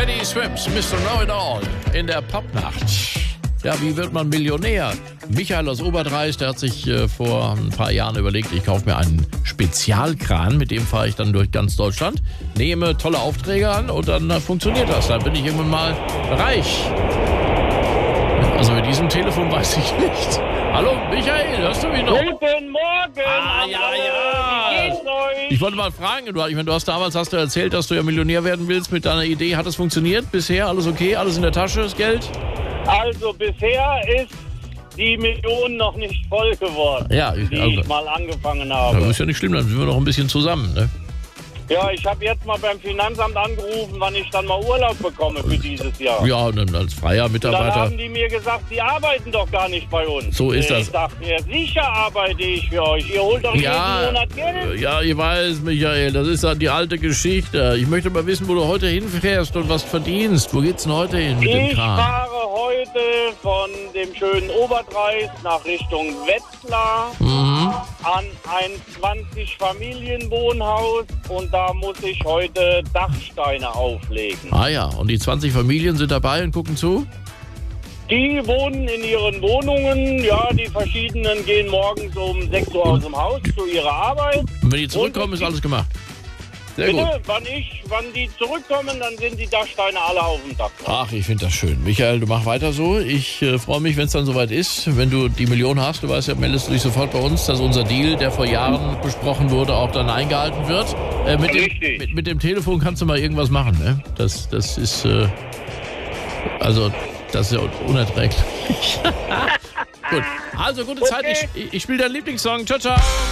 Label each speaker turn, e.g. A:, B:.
A: Teddy Swims, Mr. Know-It-All in der Popnacht. Ja, wie wird man Millionär? Michael aus Oberdreis, der hat sich vor ein paar Jahren überlegt, ich kaufe mir einen Spezialkran, mit dem fahre ich dann durch ganz Deutschland, nehme tolle Aufträge an und dann funktioniert das. Dann bin ich irgendwann mal reich. Also mit diesem Telefon weiß ich nicht. Hallo Michael, hörst du mich noch?
B: Guten Morgen!
A: Ja.
B: Wie geht's euch?
A: Ich wollte mal fragen, hast du erzählt, dass du ja Millionär werden willst mit deiner Idee. Hat es funktioniert bisher? Alles okay? Alles in der Tasche, das Geld?
B: Also bisher ist die Million noch nicht voll geworden,
A: Ja,
B: die ich mal angefangen
A: Das
B: habe.
A: ist ja nicht schlimm, dann sind wir noch ein bisschen zusammen, ne?
B: Ja, ich habe jetzt mal beim Finanzamt angerufen, wann ich dann mal Urlaub bekomme für dieses Jahr.
A: Ja, und dann als freier
B: Dann
A: Mitarbeiter.
B: haben die mir gesagt, sie arbeiten doch gar nicht bei uns.
A: So ist das.
B: Ich dachte, ja, sicher arbeite ich für euch. Ihr holt doch jeden Monat Geld.
A: Ja, ich weiß, Michael, das ist dann die alte Geschichte. Ich möchte mal wissen, wo du heute hinfährst und was verdienst. Wo geht's denn heute hin mit dem
B: Ich
A: Kran?
B: fahre heute von dem schönen Oberdreis nach Richtung Wetzlar an ein 20-Familienwohnhaus und da muss ich heute Dachsteine auflegen.
A: Ah ja, und die 20 Familien sind dabei und gucken zu?
B: Die wohnen in ihren Wohnungen, ja, die verschiedenen gehen morgens um 6 Uhr aus dem Haus zu ihrer Arbeit.
A: Und wenn die zurückkommen, ist alles gemacht. Sehr gut.
B: Bitte, wann die zurückkommen, dann sind die Dachsteine alle auf dem Dach.
A: Ach, ich finde das schön. Michael, du mach weiter so. Ich freue mich, wenn es dann soweit ist. Wenn du die Million hast, du weißt ja, meldest du dich sofort bei uns, dass unser Deal, der vor Jahren besprochen wurde, auch dann eingehalten wird.
B: Richtig.
A: Mit dem Telefon kannst du mal irgendwas machen, ne? Das ist, das ist ja unerträglich. Gut, also gute Zeit. Ich spiele deinen Lieblingssong. Ciao, ciao.